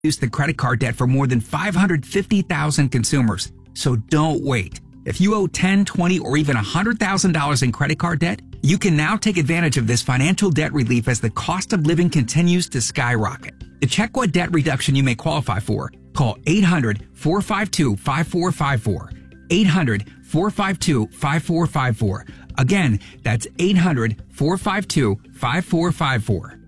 reduce the credit card debt for more than 550,000 consumers. So don't wait. If you owe $10, $20, or even $100,000 in credit card debt, you can now take advantage of this financial debt relief as the cost of living continues to skyrocket. To check what debt reduction you may qualify for, call 800-452-5454. 800-452-5454. Again, that's 800-452-5454.